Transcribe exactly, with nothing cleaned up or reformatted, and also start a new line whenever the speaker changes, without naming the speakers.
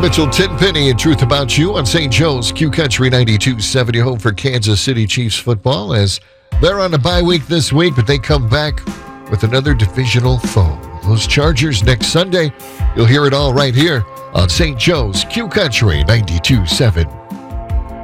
Mitchell Tenpenny and Truth About You on Saint Joe's Q Country ninety-two point seven, your home for Kansas City Chiefs football, as they're on a bye week this week, but they come back with another divisional foe. Those Chargers next Sunday. You'll hear it all right here on Saint Joe's Q Country ninety-two point seven.